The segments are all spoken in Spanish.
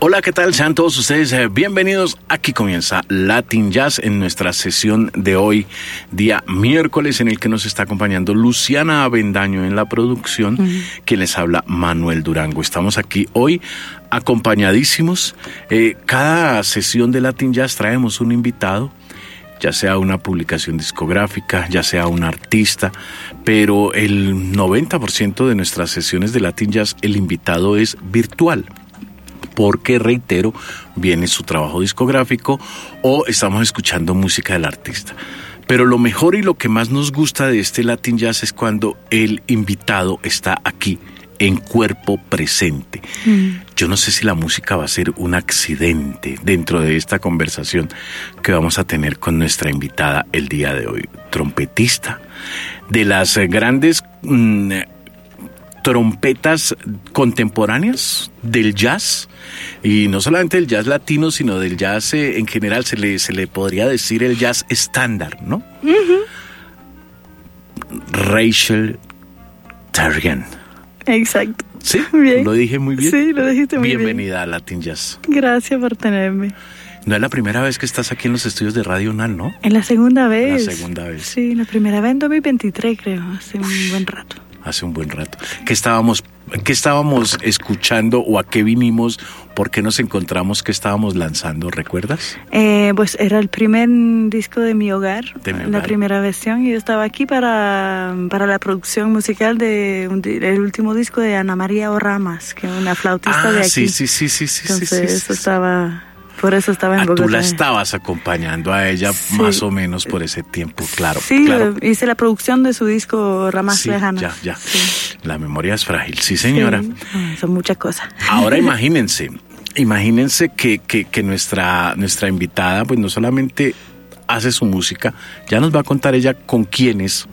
Hola, ¿qué tal? Sean todos ustedes bienvenidos. Aquí comienza Latin Jazz en nuestra sesión de hoy, día miércoles, en el que nos está acompañando Luciana Avendaño en la producción, quien les habla Manuel Durango. Estamos aquí hoy acompañadísimos. Cada sesión de Latin Jazz traemos un invitado, ya sea una publicación discográfica, ya sea un artista, pero el 90% de nuestras sesiones de Latin Jazz, el invitado es virtual. Porque, reitero, viene su trabajo discográfico o estamos escuchando música del artista. Pero lo mejor y lo que más nos gusta de este Latin Jazz es cuando el invitado está aquí, en cuerpo presente. Yo no sé si la música va a ser un accidente dentro de esta conversación que vamos a tener con nuestra invitada el día de hoy. Trompetista de las grandes trompetas contemporáneas del jazz, y no solamente del jazz latino, sino del jazz en general, se le podría decir el jazz estándar, ¿no? Rachel Targan. Exacto. ¿Sí? Bien. ¿Lo dije muy bien? Sí, lo dijiste muy bien. Bienvenida a Latin Jazz. Gracias por tenerme. No es la primera vez que estás aquí en los estudios de Radio UNAL, ¿no? Es la segunda vez. La segunda vez. Sí, la primera vez en 2023, creo, hace un buen rato. Hace un buen rato. ¿Qué estábamos escuchando o a qué vinimos? ¿Por qué nos encontramos? ¿Qué estábamos lanzando? ¿Recuerdas? Pues era el primer disco de Mi Hogar, la primera versión, y yo estaba aquí para la producción musical del último disco de Ana María Oramas, que es una flautista de aquí. Sí. Entonces estaba... Por eso estaba en Bogotá. Tú la estabas acompañando a ella más o menos por ese tiempo, claro. Sí, claro. Hice la producción de su disco Ramas Lejanas. Ya. Sí. La memoria es frágil, sí, señora. Sí, son muchas cosas. Ahora imagínense que nuestra invitada, pues no solamente hace su música, ya nos va a contar ella con quiénes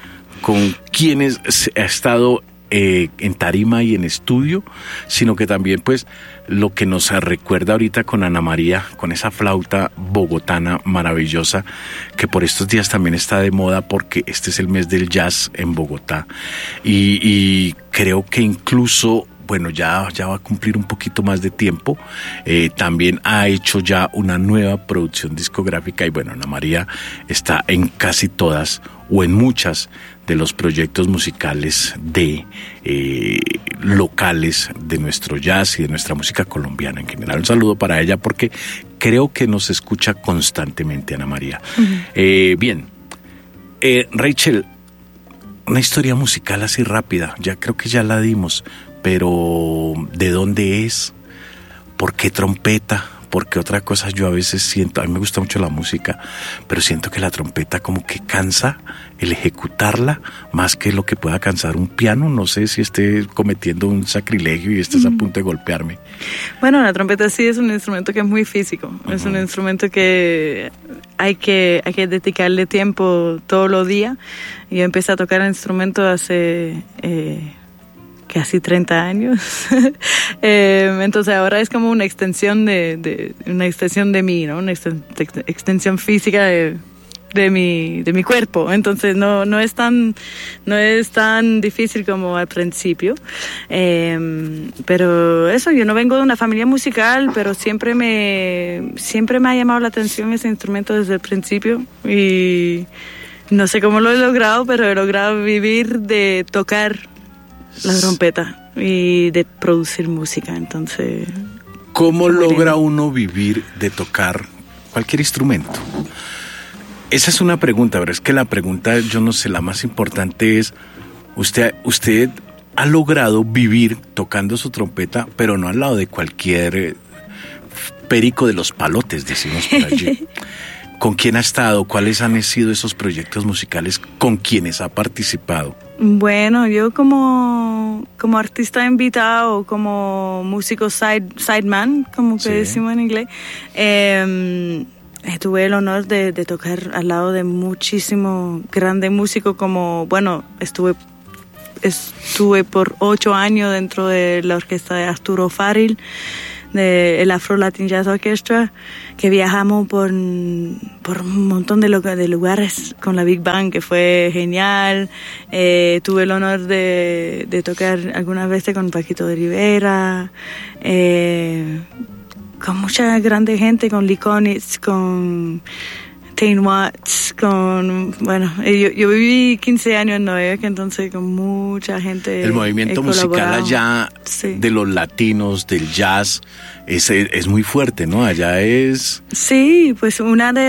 ha estado en tarima y en estudio, sino que también pues lo que nos recuerda ahorita con Ana María, con esa flauta bogotana maravillosa, que por estos días también está de moda porque este es el mes del jazz en Bogotá, y creo que incluso, bueno, ya va a cumplir un poquito más de tiempo. También ha hecho ya una nueva producción discográfica, y bueno, Ana María está en casi todas o en muchas de los proyectos musicales locales de nuestro jazz y de nuestra música colombiana en general. Un saludo para ella porque creo que nos escucha constantemente, Ana María. Bien, Rachel, una historia musical así rápida, ya creo que ya la dimos, pero ¿de dónde es? ¿Por qué trompeta? Porque otra cosa, yo a veces siento, a mí me gusta mucho la música, pero siento que la trompeta como que cansa el ejecutarla más que lo que pueda cansar un piano. No sé si esté cometiendo un sacrilegio y estés a punto de golpearme. Bueno, la trompeta sí es un instrumento que es muy físico. Es un instrumento que hay que dedicarle tiempo todos los días. Yo empecé a tocar el instrumento hace casi 30 años. Entonces ahora es como una extensión de mí, ¿no? Una extensión física de mi cuerpo. Entonces no es tan difícil como al principio. Pero eso, yo no vengo de una familia musical, pero siempre me ha llamado la atención ese instrumento desde el principio, y no sé cómo lo he logrado, pero he logrado vivir de tocar la trompeta y de producir música. Entonces, ¿cómo logra uno vivir de tocar cualquier instrumento? Esa es una pregunta, pero es que la pregunta, yo no sé, la más importante es, usted ha logrado vivir tocando su trompeta, pero no al lado de cualquier perico de los palotes, decimos por allí. ¿Con quién ha estado? ¿Cuáles han sido esos proyectos musicales con quienes ha participado? Bueno, yo como artista invitado, como músico sideman, como que decimos en inglés, tuve el honor de tocar al lado de muchísimos grandes músicos, como, bueno, estuve por 8 años dentro de la orquesta de Arturo Farril, de el Afro Latin Jazz Orchestra, que viajamos por un montón de lugares con la Big Band, que fue genial. Tuve el honor de tocar algunas veces con Paquito de Rivera, mucha grande gente, con Lee Konitz, con Tain Watts, yo viví 15 años en Nueva York, entonces con mucha gente. El movimiento musical allá, sí, de los latinos, del jazz, es muy fuerte, ¿no? Allá es... Sí, pues una de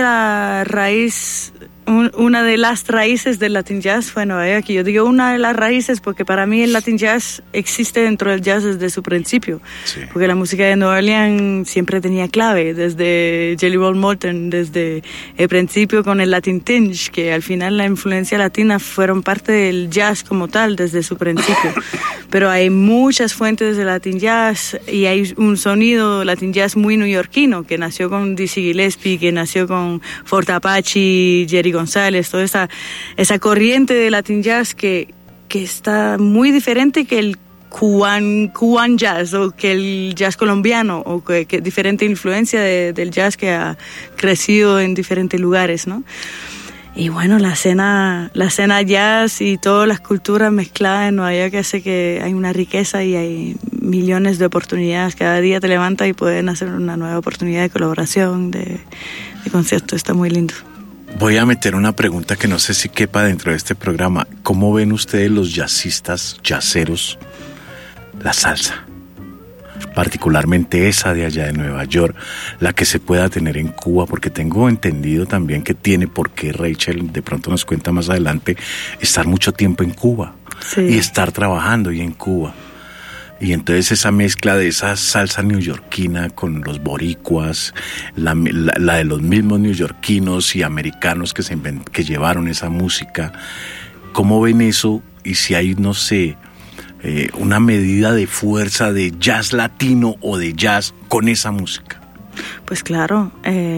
las raíces del Latin Jazz fue Nueva York. Yo digo una de las raíces porque para mí el Latin Jazz existe dentro del jazz desde su principio. Sí. Porque la música de Nueva Orleans siempre tenía clave, desde Jelly Roll Morton, desde el principio con el Latin Tinge, que al final la influencia latina fueron parte del jazz como tal desde su principio. Pero hay muchas fuentes de Latin Jazz y hay un sonido Latin Jazz muy neoyorquino que nació con Dizzy Gillespie, que nació con Fort Apache, Jerry González, toda esa corriente de Latin Jazz que está muy diferente que el Cuban jazz o que el jazz colombiano o que diferente influencia del jazz que ha crecido en diferentes lugares, ¿no? Y bueno, la escena jazz y todas las culturas mezcladas en Nueva York hace que hay una riqueza y hay millones de oportunidades. Cada día te levantas y pueden hacer una nueva oportunidad de colaboración, de concierto. Está muy lindo. Voy a meter una pregunta que no sé si quepa dentro de este programa. ¿Cómo ven ustedes los jazzeros, la salsa? Particularmente esa de allá de Nueva York, la que se pueda tener en Cuba, porque tengo entendido también que tiene por qué Rachel, de pronto nos cuenta más adelante, estar mucho tiempo en Cuba, sí, y estar trabajando y en Cuba. Y entonces esa mezcla de esa salsa neoyorquina con los boricuas, la de los mismos neoyorquinos y americanos que llevaron esa música, ¿cómo ven eso? Y si hay, no sé, una medida de fuerza de jazz latino o de jazz con esa música. Pues claro,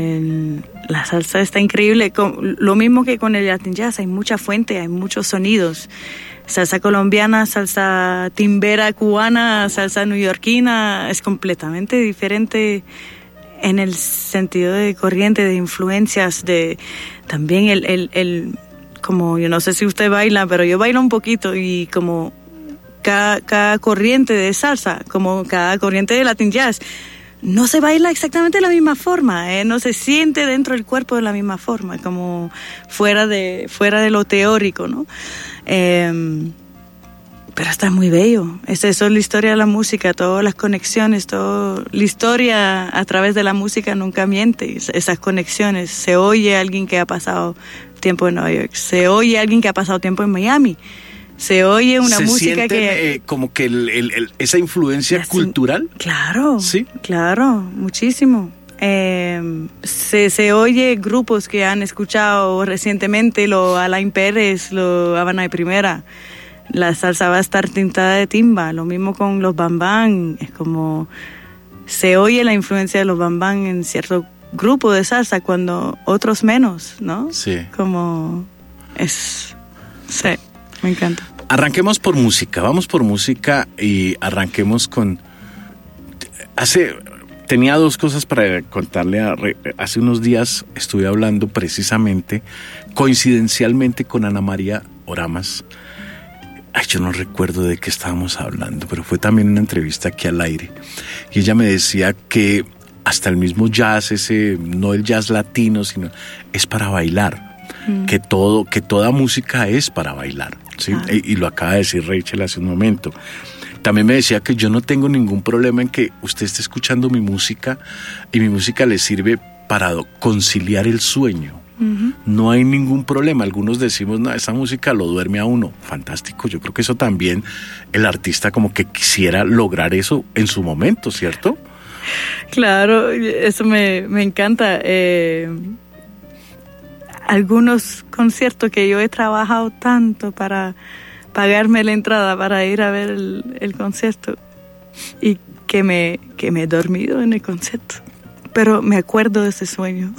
la salsa está increíble. Lo mismo que con el Latin Jazz, hay mucha fuente, hay muchos sonidos. Salsa colombiana, salsa timbera cubana, salsa neoyorquina, es completamente diferente en el sentido de corriente, de influencias, de también como yo no sé si usted baila, pero yo bailo un poquito y como cada corriente de salsa, como cada corriente de Latin Jazz, no se baila exactamente de la misma forma, no se siente dentro del cuerpo de la misma forma, como fuera de lo teórico, ¿no? Pero está muy bello. Eso es la historia de la música, todas las conexiones, toda la historia a través de la música nunca miente. Esas conexiones, se oye a alguien que ha pasado tiempo en Nueva York, se oye a alguien que ha pasado tiempo en Miami. Se oye una música sienten, que... como que esa influencia cultural. Claro, ¿sí? Claro, muchísimo. Se oye grupos que han escuchado recientemente, Alain Pérez, Habana de Primera. La salsa va a estar tintada de timba. Lo mismo con los bambán. Es como... Se oye la influencia de los bambán en cierto grupo de salsa cuando otros menos, ¿no? Sí. Como... Sí. Me encanta. Arranquemos por música, vamos por música y arranquemos con... Tenía dos cosas para contarle. Hace unos días estuve hablando precisamente, coincidencialmente, con Ana María Oramas. Yo no recuerdo de qué estábamos hablando, pero fue también una entrevista aquí al aire. Y ella me decía que hasta el mismo jazz, no el jazz latino, sino es para bailar. Que toda música es para bailar, ¿sí? Y lo acaba de decir Rachel hace un momento. También me decía que yo no tengo ningún problema en que usted esté escuchando mi música y mi música le sirve para conciliar el sueño. Uh-huh. No hay ningún problema. Algunos decimos, no, esa música lo duerme a uno. Fantástico. Yo creo que eso también el artista como que quisiera lograr eso en su momento, ¿cierto? Claro, eso me encanta. Algunos conciertos que yo he trabajado tanto para pagarme la entrada para ir a ver el concierto y que me he dormido en el concierto, pero me acuerdo de ese sueño.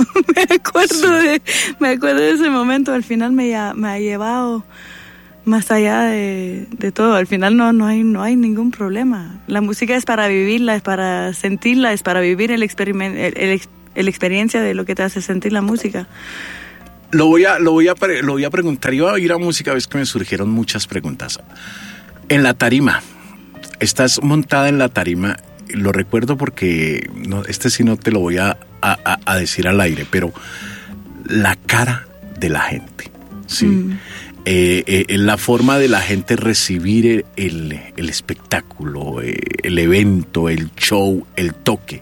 me acuerdo de ese momento. Al final me ha llevado más allá de todo. Al final no hay ningún problema. La música es para vivirla, es para sentirla, es para vivir la experiencia de lo que te hace sentir la música. Lo voy a preguntar. Iba a ir a música, ves que me surgieron muchas preguntas. En la tarima, estás montada en la tarima lo recuerdo porque este sí no te lo voy a decir al aire, pero la cara de la gente, ¿sí? La forma de la gente recibir el espectáculo, el evento, el show, el toque,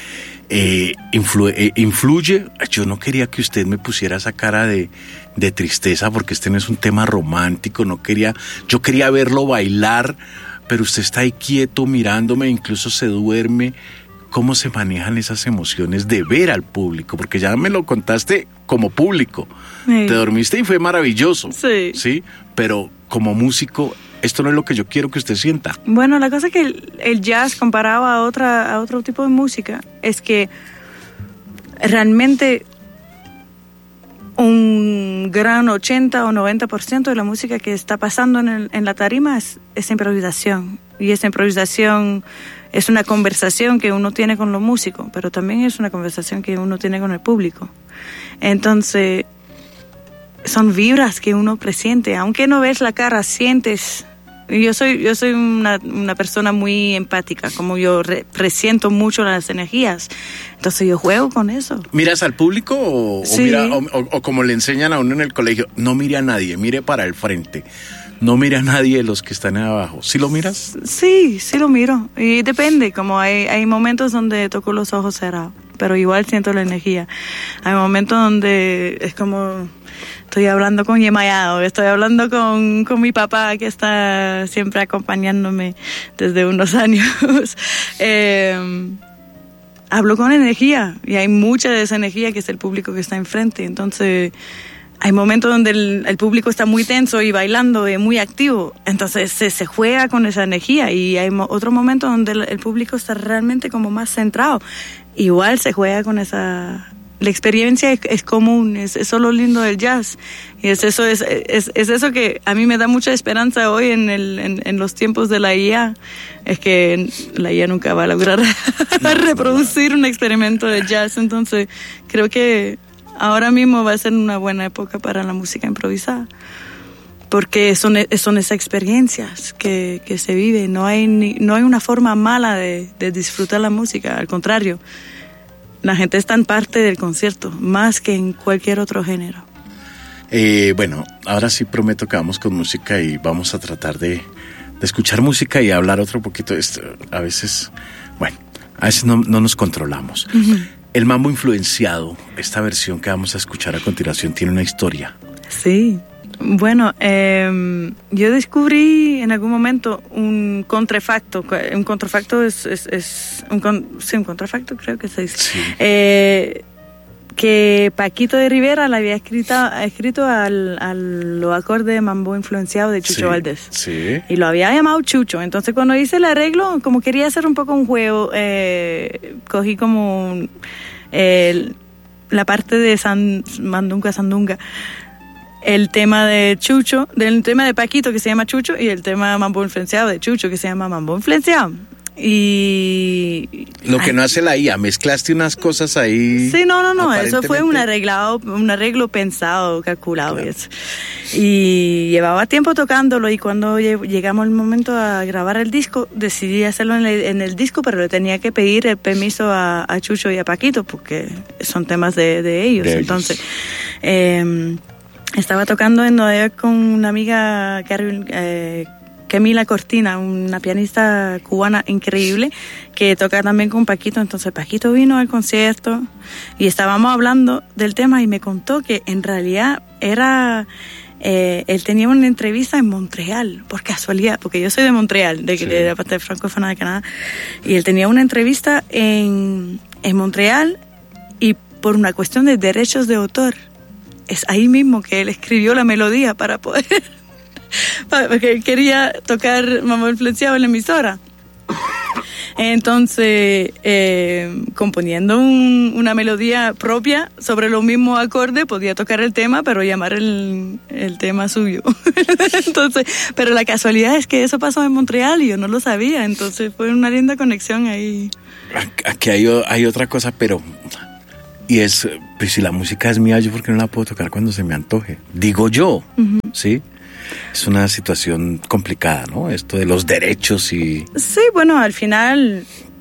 influye. Yo no quería que usted me pusiera esa cara de tristeza porque este no es un tema romántico, yo quería verlo bailar, pero usted está ahí quieto mirándome, incluso se duerme. ¿Cómo se manejan esas emociones de ver al público? Porque ya me lo contaste como público. Sí. Te dormiste y fue maravilloso. Sí. ¿Sí? Pero como músico, esto no es lo que yo quiero que usted sienta. Bueno, la cosa es que el jazz comparado a otro tipo de música es que realmente un gran 80 o 90% de la música que está pasando en la tarima es improvisación. Y esa improvisación es una conversación que uno tiene con los músicos, pero también es una conversación que uno tiene con el público. Entonces, son vibras que uno presiente. Aunque no ves la cara, sientes. Yo soy una persona muy empática, como yo presiento mucho las energías. Entonces yo juego con eso. ¿Miras al público sí. o como le enseñan a uno en el colegio? No mire a nadie, mire para el frente. No mira a nadie de los que están abajo. ¿Sí lo miras? Sí lo miro. Y depende, como hay momentos donde toco los ojos cerrados, pero igual siento la energía. Hay momentos donde es como estoy hablando con Yemayao, estoy hablando con mi papá que está siempre acompañándome desde unos años. Hablo con energía y hay mucha de esa energía que es el público que está enfrente. Entonces hay momentos donde el público está muy tenso y bailando y muy activo, entonces se juega con esa energía, y hay otro momento donde el público está realmente como más centrado, igual se juega con esa. La experiencia es común, es eso lo lindo del jazz, y es eso que a mí me da mucha esperanza hoy en los tiempos de la IA, es que la IA nunca va a lograr reproducir un experimento de jazz. Entonces creo que ahora mismo va a ser una buena época para la música improvisada, porque son esas experiencias que se viven. No hay una forma mala de disfrutar la música, al contrario, la gente está en parte del concierto, más que en cualquier otro género. Bueno, ahora sí prometo que vamos con música y vamos a tratar de escuchar música y hablar otro poquito. A veces no nos controlamos. Uh-huh. El mambo influenciado, esta versión que vamos a escuchar a continuación, tiene una historia. Sí, bueno, yo descubrí en algún momento un contrafacto. Un contrafacto es un contrafacto, creo que se dice. Sí. Que Paquito de Rivera le había escrito a los acordes de mambo influenciado de Chucho Valdés. Sí. Y lo había llamado Chucho. Entonces cuando hice el arreglo, como quería hacer un poco un juego, cogí como la parte de Mandunga Sandunga, el tema de Chucho, del tema de Paquito que se llama Chucho, y el tema mambo influenciado de Chucho que se llama mambo influenciado. Y lo que no hace la IA, mezclaste unas cosas ahí. Sí, no, eso fue un arreglo pensado, calculado. Claro. Y llevaba tiempo tocándolo, y cuando llegamos el momento a grabar el disco, decidí hacerlo en el disco, pero le tenía que pedir el permiso a Chucho y a Paquito, porque son temas de ellos. Entonces, estaba tocando en Nueva York con una amiga, Camila Cortina, una pianista cubana increíble que toca también con Paquito. Entonces Paquito vino al concierto y estábamos hablando del tema, y me contó que en realidad él tenía una entrevista en Montreal, por casualidad, porque yo soy de Montreal, de la parte francófona de Canadá, y él tenía una entrevista en Montreal, y por una cuestión de derechos de autor, es ahí mismo que él escribió la melodía para poder... porque él quería tocar mambo influenciado en la emisora. Entonces, componiendo una melodía propia sobre los mismos acordes, podía tocar el tema, pero llamar el tema suyo. Entonces, pero la casualidad es que eso pasó en Montreal y yo no lo sabía. Entonces fue una linda conexión ahí. Aquí hay otra cosa, pero... Y es, pues si la música es mía, yo ¿por qué no la puedo tocar cuando se me antoje? Digo yo, uh-huh. ¿Sí? Es una situación complicada, ¿no? Esto de los derechos y... Sí, bueno, al final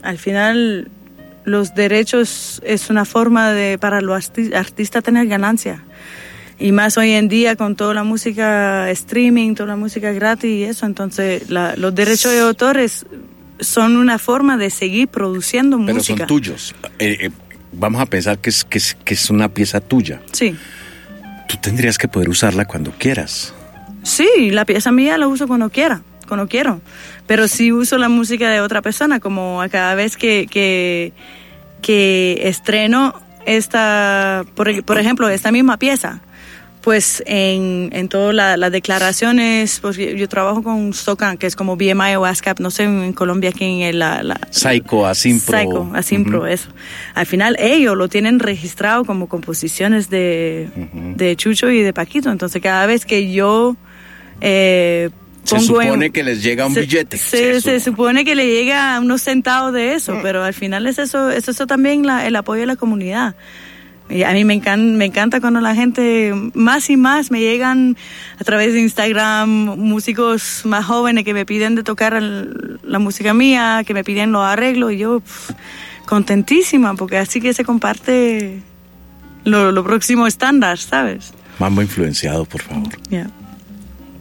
al final los derechos es una forma para los artistas tener ganancia. Y más hoy en día con toda la música streaming, toda la música gratis y eso. Entonces los derechos de autores son una forma de seguir produciendo música. Pero son tuyos. Vamos a pensar que es una pieza tuya. Sí. Tú tendrías que poder usarla cuando quieras. Sí, la pieza mía la uso cuando quiero. Pero sí uso la música de otra persona, como a cada vez que estreno por ejemplo, esta misma pieza. Pues en todas las declaraciones, pues yo trabajo con SOCAN, que es como BMI o ASCAP, no sé en Colombia quién es Psycho, Asimpro. Psycho, Asimpro, eso. Al final ellos lo tienen registrado como composiciones de Chucho y de Paquito. Entonces cada vez que yo se supone que les llega un billete. Se supone que le llega unos centavos de eso, pero al final es eso también el apoyo de la comunidad. Y a mí me encanta cuando la gente más y más me llegan a través de Instagram, músicos más jóvenes que me piden de tocar la música mía, que me piden los arreglos, y yo contentísima, porque así que se comparte lo próximo estándar, ¿sabes? Mambo influenciado, por favor. Yeah.